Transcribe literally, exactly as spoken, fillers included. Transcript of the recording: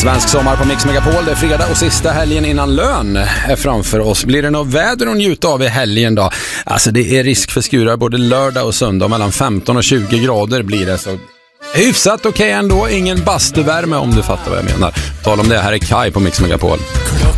Svensk sommar på Mix Megapol. Det är fredag och sista helgen innan lön är framför oss. Blir det något väder att njuta av i helgen då? Alltså det är risk för skurar både lördag och söndag. Mellan femton och tjugo grader blir det, så hyfsat okej okay ändå. Ingen bastuvärme om du fattar vad jag menar. Tal om det, här är Kai på Mix Megapol.